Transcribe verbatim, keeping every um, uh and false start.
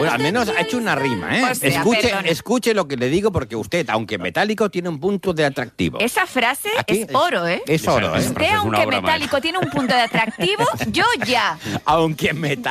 Bueno, al menos ha hecho una rima, ¿eh? O sea, escuche, perdone. escuche lo que le digo, porque usted, aunque metálico, tiene un punto de atractivo. Esa frase Aquí es oro, ¿eh? Es oro, ¿eh? Usted, aunque metálico, tiene un punto de atractivo, yo ya. Aunque metálico.